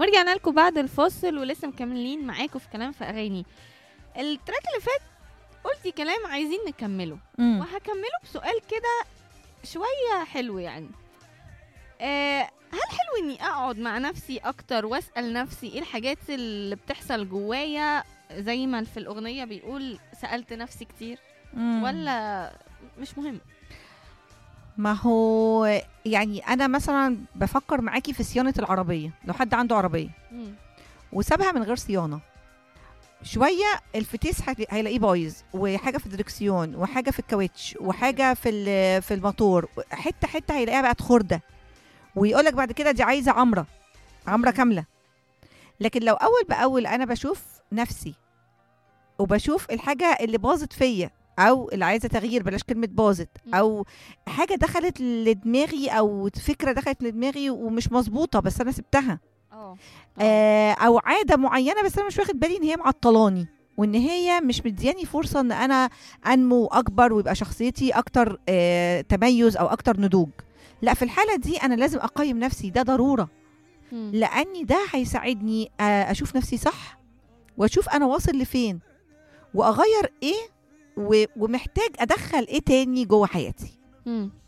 ورجعنا لكم بعد الفاصل ولسه مكملين معاكم في كلام في اغاني. التراك اللي فات قلتي كلام عايزين نكمله وهكمله بسؤال كده شويه حلو يعني. هل حلو اني اقعد مع نفسي اكتر واسال نفسي ايه الحاجات اللي بتحصل جوايا زي ما في الاغنيه بيقول سالت نفسي كتير، ولا مش مهم؟ ما هو يعني انا مثلا بفكر معاكي في صيانه العربيه. لو حد عنده عربيه وسابها من غير صيانه شويه، الفتيس هيلاقيه بايظ، وحاجه في الدركسيون، وحاجه في الكاوتش، وحاجه في الموتور، حته حته هيلاقيها بقت خرده، ويقول لك بعد كده دي عايزه عمره كامله. لكن لو اول باول انا بشوف نفسي وبشوف الحاجه اللي باظت فيا او اللي عايزه تغيير، بلاش كلمه باظت، او حاجه دخلت لدماغي او فكره دخلت لدماغي ومش مظبوطه بس انا سبتها، او عاده معينه بس انا مش واخد بالي ان هي معطلاني وان هي مش مدياني فرصه ان انا انمو اكبر ويبقى شخصيتي اكتر تميز او اكتر نضوج. لا، في الحاله دي انا لازم اقيم نفسي، ده ضروره، لاني ده هيساعدني اشوف نفسي صح واشوف انا واصل لفين واغير ايه ومحتاج ادخل ايه تاني جوه حياتي.